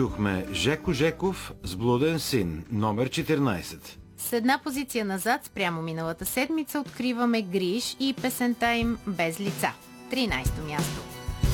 чухме Жеко Жеков с Блуден син, номер 14. С една позиция назад спрямо миналата седмица откриваме Гриш и песента им Без лица. 13-то място.